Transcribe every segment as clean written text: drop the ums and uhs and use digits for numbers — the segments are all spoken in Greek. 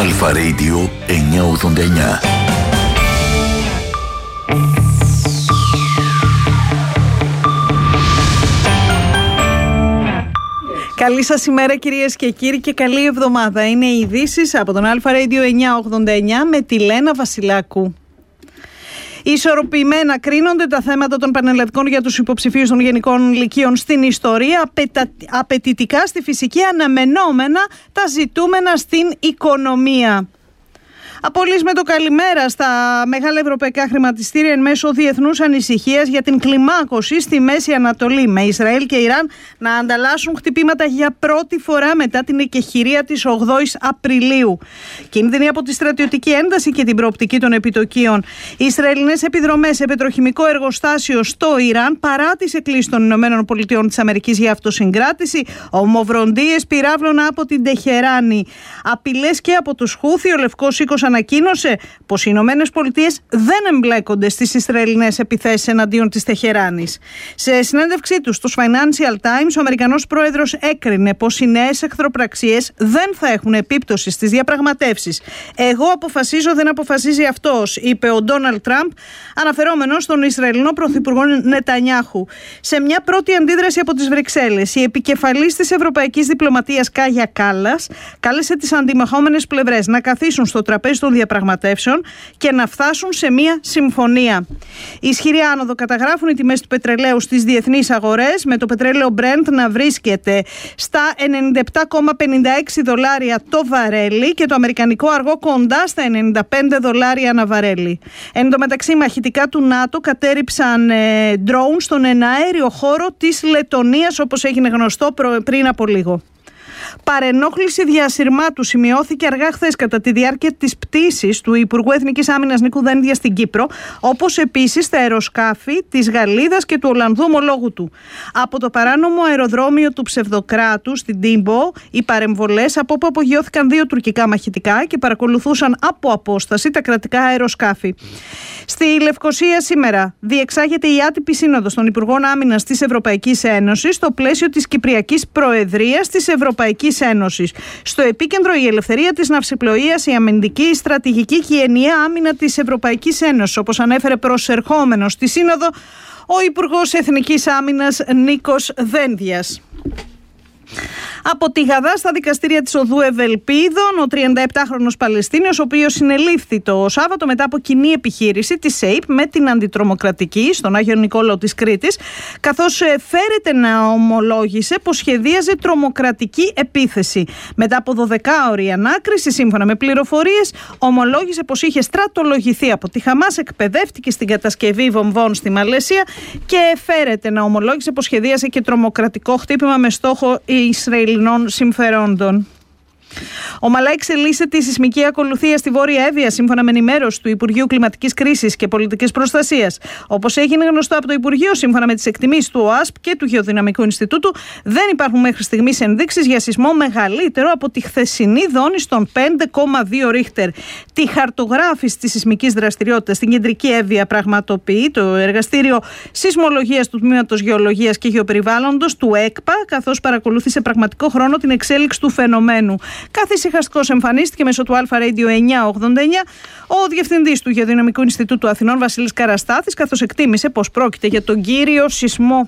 Αλφα Radio 989. Καλή σας ημέρα κυρίες και κύριοι και καλή εβδομάδα. Είναι οι ειδήσεις από τον Αλφα Radio 989 με τη Λένα Βασιλάκου. Ισορροπημένα κρίνονται τα θέματα των πανελλαδικών για τους υποψηφίους των γενικών λυκείων στην ιστορία, απαιτητικά στη φυσική, αναμενόμενα τα ζητούμενα στην οικονομία. Απολύς με το καλημέρα στα μεγάλα ευρωπαϊκά χρηματιστήρια εν μέσω διεθνούς ανησυχίας για την κλιμάκωση στη Μέση Ανατολή, με Ισραήλ και Ιράν να ανταλλάσσουν χτυπήματα για πρώτη φορά μετά την εκεχηρία της 8ης Απριλίου. Κίνδυνοι από τη στρατιωτική ένταση και την προοπτική των επιτοκίων. Οι Ισραηλινές επιδρομές σε πετροχημικό εργοστάσιο στο Ιράν παρά τις εκκλήσεις των ΗΠΑ για αυτοσυγκράτηση, ομοβροντίες πυράβλων από την Τεχεράνη. Απειλές και από τους Χούθι. Ο Λευκός Οίκος ανακοίνωσε πως οι ΗΠΑ δεν εμπλέκονται στις Ισραηλινές επιθέσεις εναντίον της Τεχεράνης. Σε συνέντευξή του στους Financial Times, ο Αμερικανός πρόεδρος έκρινε πως οι νέες εχθροπραξίες δεν θα έχουν επίπτωση στις διαπραγματεύσεις. «Εγώ αποφασίζω, δεν αποφασίζει αυτός», είπε ο Ντόναλντ Τραμπ, αναφερόμενος στον Ισραηλινό πρωθυπουργό Νετανιάχου. Σε μια πρώτη αντίδραση από τις Βρυξέλλες, η επικεφαλής της Ευρωπαϊκής Διπλωματίας Κάγια Κάλλας κάλεσε τις αντιμεχόμενες πλευρές να καθίσουν στο τραπέζι των διαπραγματεύσεων και να φτάσουν σε μια συμφωνία. Ισχυρή άνοδο καταγράφουν οι τιμές του πετρελαίου στις διεθνείς αγορές, με το πετρέλαιο Brent να βρίσκεται στα $97,56 το βαρέλι και το αμερικανικό αργό κοντά στα $95 ανά βαρέλι. Εν τω μεταξύ, μαχητικά του ΝΑΤΟ κατέριψαν ντρόουν στον εναέριο χώρο της Λετονίας, όπως έγινε γνωστό πριν από λίγο. Παρενόχληση διασυρμάτου σημειώθηκε αργά χθες κατά τη διάρκεια της πτήσης του Υπουργού Εθνικής Άμυνας Νίκου Δένδια στην Κύπρο, όπως επίσης τα αεροσκάφη της Γαλλίδας και του Ολλανδού ομολόγου του. Από το παράνομο αεροδρόμιο του Ψευδοκράτου στην Τίμπο, οι παρεμβολές, από όπου απογειώθηκαν 2 τουρκικά μαχητικά και παρακολουθούσαν από απόσταση τα κρατικά αεροσκάφη. Στη Λευκοσία σήμερα διεξάγεται η άτυπη σύνοδος των Υπουργών Άμυνας της Ευρωπαϊκής Ένωσης στο πλαίσιο της Κυπριακής Προεδρίας της Ευρωπαϊκής Ένωσης. Στο επίκεντρο η ελευθερία της ναυσιπλοείας, η αμυντική στρατηγική και η ενιαία άμυνα της Ευρωπαϊκής Ένωσης, όπως ανέφερε προσερχόμενος στη Σύνοδο ο Υπουργός Εθνικής Άμυνας Νίκος Δένδιας. Από τη Γαδά στα δικαστήρια της Οδού Ευελπίδων, ο 37χρονος Παλαιστίνιος, ο οποίος συνελήφθη το Σάββατο μετά από κοινή επιχείρηση της ΣΕΙΠ με την Αντιτρομοκρατική στον Άγιο Νικόλαο της Κρήτης, καθώς φέρεται να ομολόγησε πως σχεδίαζε τρομοκρατική επίθεση. Μετά από 12ωρη ανάκριση, σύμφωνα με πληροφορίες, ομολόγησε πως είχε στρατολογηθεί από τη Χαμάς, εκπαιδεύτηκε στην κατασκευή βομβών στη Μαλαισία και φέρεται να ομολόγησε πως σχεδίασε και τρομοκρατικό χτύπημα με στόχο Ισραηλινών συμφερόντων. Ομαλά εξελίσσεται η σεισμική ακολουθία στη Βόρεια Εύβοια, σύμφωνα με ενημέρωση του Υπουργείου Κλιματικής Κρίσης και Πολιτικής Προστασίας. Όπως έγινε γνωστό από το Υπουργείο, σύμφωνα με τις εκτιμήσεις του ΟΑΣΠ και του Γεωδυναμικού Ινστιτούτου, δεν υπάρχουν μέχρι στιγμής ενδείξεις για σεισμό μεγαλύτερο από τη χθεσινή δόνηση των 5,2 Ρίχτερ. Τη χαρτογράφηση της σεισμικής δραστηριότητας στην Κεντρική Εύβοια πραγματοποιεί το Εργαστήριο Σεισμολογίας του Τμήματος Γεωλογίας και Γεωπεριβάλλοντος του ΕΚΠΑ, καθώς παρακολουθεί σε πραγματικό χρόνο την εξέλιξη του φαινομένου. Καθησυχαστικός εμφανίστηκε μέσω του Αλφα Radio 989 ο Διευθυντής του Γεωδυναμικού Ινστιτούτου Αθηνών, Βασίλης Καραστάθης, καθώς εκτίμησε πως πρόκειται για τον κύριο σεισμό.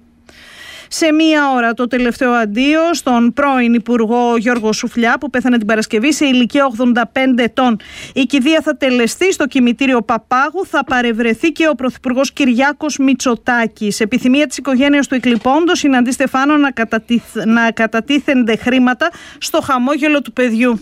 Σε μία ώρα το τελευταίο αντίο στον πρώην Υπουργό Γιώργο Σουφλιά, που πέθανε την Παρασκευή σε ηλικία 85 ετών. Η κηδεία θα τελεστεί στο κημητήριο Παπάγου, θα παρευρεθεί και ο Πρωθυπουργός Κυριάκος Μητσοτάκης. Επιθυμία της οικογένειας του εκλειπώντος είναι αντί Στεφάνο να κατατίθενται χρήματα στο χαμόγελο του παιδιού.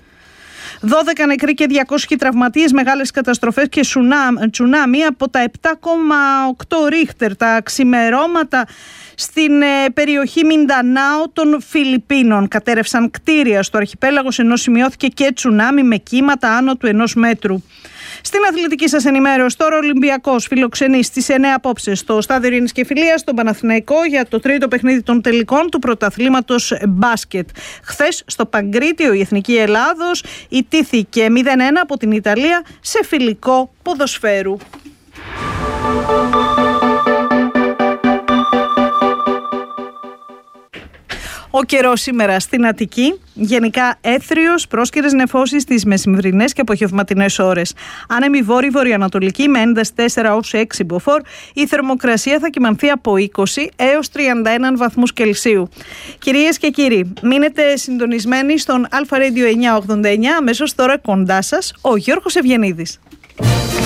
12 νεκροί και 200 τραυματίες, μεγάλες καταστροφές και τσουνάμι από τα 7,8 Ρίχτερ τα ξημερώματα στην περιοχή Μιντανάο των Φιλιππίνων. Κατέρευσαν κτίρια στο αρχιπέλαγος, ενώ σημειώθηκε και τσουνάμι με κύματα άνω του 1 μέτρου. Στην αθλητική σας ενημέρωση, τώρα ο Ολυμπιακός φιλοξενεί στις 9 απόψε στο Στάδιο Ειρήνης και Φιλίας τον Παναθηναϊκό για το τρίτο παιχνίδι των τελικών του πρωταθλήματος μπάσκετ. Χθες στο Παγκρίτιο η Εθνική Ελλάδος ιτήθηκε 0-1 από την Ιταλία σε φιλικό ποδοσφαίρου. Ο καιρός σήμερα στην Αττική, γενικά έθριος, πρόσκαιρες νεφώσεις στις μεσημβρινές και απογευματινές ώρες. Άνεμη βόρειο-βορειοανατολική με ένταση 4 ως 6 μποφόρ. Η θερμοκρασία θα κυμανθεί από 20 έως 31 βαθμούς Κελσίου. Κυρίες και κύριοι, μείνετε συντονισμένοι στον Αλφα Radio 989. Αμέσως τώρα κοντά σας ο Γιώργος Ευγενίδης.